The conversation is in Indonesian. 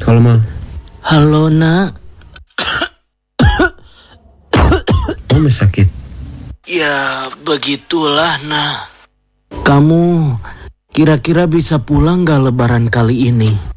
Halo, Ma. Halo, Nak. Oh, masih sakit? Ya, begitulah, Nak. Kamu kira-kira bisa pulang gak lebaran kali ini?